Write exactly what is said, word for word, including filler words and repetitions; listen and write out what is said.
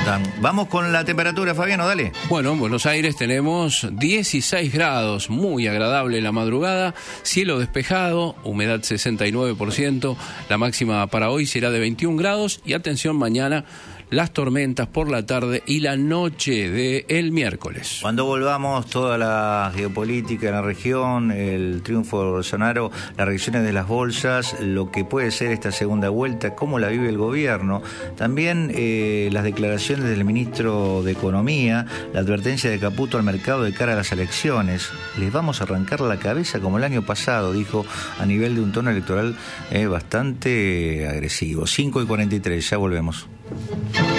están. Vamos con la temperatura, Fabiano, dale. Bueno, en Buenos Aires tenemos dieciséis grados, muy agradable la madrugada, cielo despejado, humedad sesenta y nueve por ciento, la máxima para hoy será de veintiún grados y atención mañana, las tormentas por la tarde y la noche del miércoles. Cuando volvamos, toda la geopolítica en la región, el triunfo de Bolsonaro, las reacciones de las bolsas, lo que puede ser esta segunda vuelta, cómo la vive el gobierno, también eh, las declaraciones del ministro de Economía, la advertencia de Caputo al mercado de cara a las elecciones. Les vamos a arrancar la cabeza como el año pasado, dijo, a nivel de un tono electoral eh, bastante agresivo. cinco y cuarenta y tres, ya volvemos.